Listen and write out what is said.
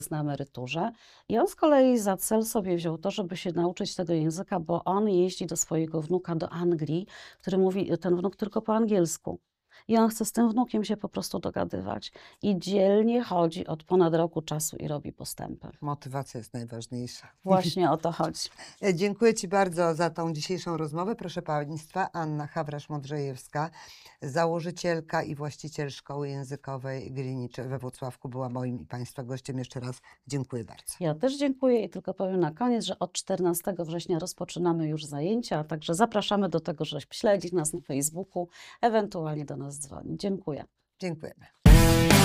na emeryturze i on z kolei za cel sobie wziął to, żeby się nauczyć tego języka, bo on jeździ do swojego wnuka do Anglii, który mówi ten wnuk tylko po angielsku. I on chce z tym wnukiem się po prostu dogadywać. I dzielnie chodzi od ponad roku czasu i robi postępy. Motywacja jest najważniejsza. Właśnie o to chodzi. Dziękuję Ci bardzo za tą dzisiejszą rozmowę. Proszę Państwa, Anna Hawrasz-Modrzejewska, założycielka i właściciel Szkoły Językowej Glinicze we Włocławku, była moim i Państwa gościem. Jeszcze raz dziękuję bardzo. Ja też dziękuję i tylko powiem na koniec, że od 14 września rozpoczynamy już zajęcia, także zapraszamy do tego, żeby śledzić nas na Facebooku, ewentualnie do nas dzwonić. Dziękuję. Dziękujemy.